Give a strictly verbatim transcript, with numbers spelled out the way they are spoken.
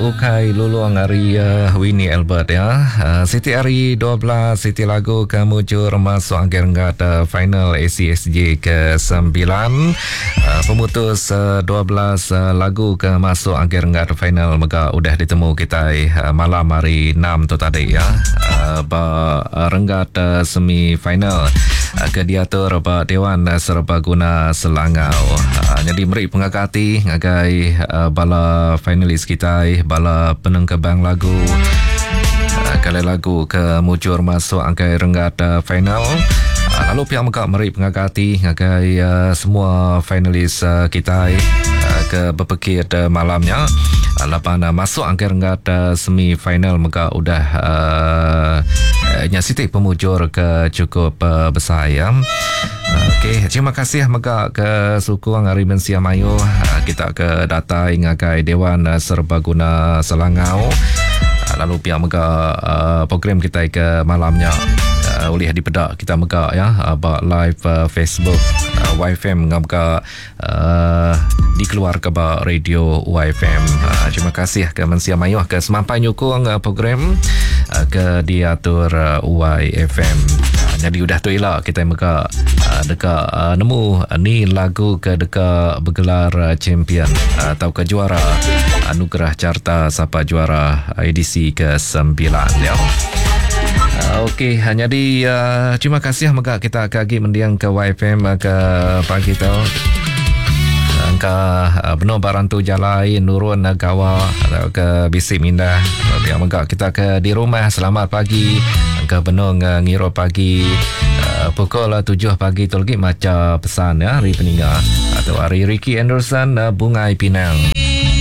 Bukai Luluang hari uh, Winnie Albert ya. Uh, Siti hari dua belas, Siti lagu kemujur masuk akhir uh, final A C S J ke sembilan. Uh, pemutus uh, dua belas uh, lagu ke masuk akhir final maka udah ditemu kita uh, malam hari enam tu tadi ya. Uh, ba renggat uh, semi final uh, ke diatur ba Dewan Serbaguna Selangau. Uh, jadi meri pengakati ngagai uh, bala finalis kita, bala penengkebang lagu uh, kali lagu ke mujur masuk angkai renggat uh, final. Uh, lalu pihak mereka meri pengakati ngagai uh, semua finalis uh, kita uh, ke berpekir uh, malamnya. Uh, lepas uh, masuk angkai renggat uh, semi final mereka udah uh, uh, nyasiti pemujur ke cukup uh, besar ya. Okey, terima kasih mereka ke suku Angari Mensia Mayu. Kita ke data ingakai Dewan Serbaguna Selangau. Lalu pihak mereka uh, program kita ke malamnya uh, oleh di pedak kita mereka ya uh, live uh, Facebook uh, Y F M mereka uh, dikeluar ke radio Y F M. Uh, terima kasih ke Mensia Mayu ke semampai nyukung uh, program uh, ke diatur uh, Y F M. Jadi udah tu ialah kita mereka uh, dekat uh, nemu uh, ni lagu ke dekat bergelar uh, champion uh, atau ke juara anugerah carta siapa juara uh, edisi ke sembilan ya. Uh, Okey, hanya di uh, terima kasih mereka kita kagi mendiang ke Y F M uh, ke pagi tau. Angka uh, benar barantu jalai nurun uh, gawa atau ke bisik mindah. Biar mereka kita ke di rumah selamat pagi. Angka benar uh, ngiro pagi uh, pukul uh, tujuh pagi tu lagi macam pesan ya hari peninggal atau hari Ricky Anderson uh, Bungai Pinang.